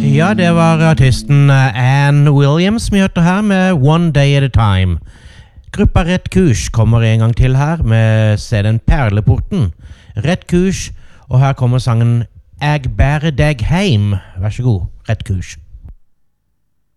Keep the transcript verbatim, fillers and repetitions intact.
Ja, det var artisten Anne Williams vi hørte her med One Day at a Time. Gruppa Rett Kurs kommer en gang til her med C D-en Perleporten. Rett Kurs, og her kommer sangen Jeg bærer deg heim. Vær så god, Rett Kurs.